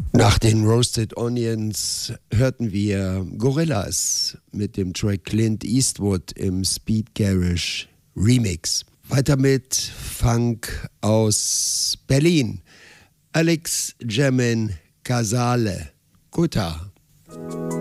Nach den Roasted Onions hörten wir Gorillaz mit dem Track Clint Eastwood im Speed Garage Remix. Weiter mit Funk aus Berlin. Alex Jamin Casale. Guten Tag.